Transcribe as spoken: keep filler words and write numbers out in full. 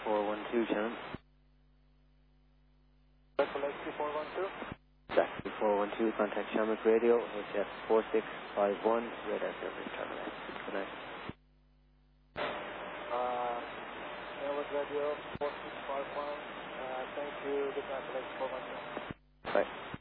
four one two, Shannon. Taxi four one two? Taxi four one two, contact Shamrock Radio, H F four six five one, radar service terminal. Good night. Uh, Shamrock Radio four six five one, uh, thank you, good night, Taxi four one two. Bye.